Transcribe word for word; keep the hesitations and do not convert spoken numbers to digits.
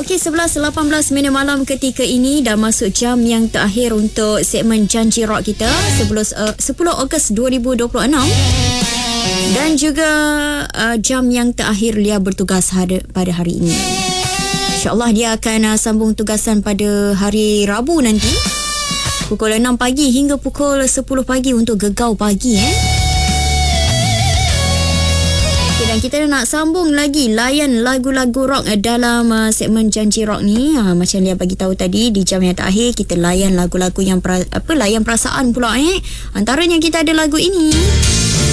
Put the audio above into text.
Okey, sebelas lapan belas minit malam ketika ini dah masuk jam yang terakhir untuk segmen Janji Rock kita sepuluh Ogos dua ribu dua puluh enam. Dan juga uh, jam yang terakhir Lia bertugas hari, pada hari ini. InsyaAllah dia akan uh, sambung tugasan pada hari Rabu nanti pukul enam pagi hingga pukul sepuluh pagi untuk Gegau Pagi eh. Okay, dan kita nak sambung lagi layan lagu-lagu rock dalam uh, segmen Janji Rock ni. uh, Macam Lia bagi tahu tadi, di jam yang terakhir kita layan lagu-lagu yang pra, apa layan perasaan pula eh. Antaranya kita ada lagu ini.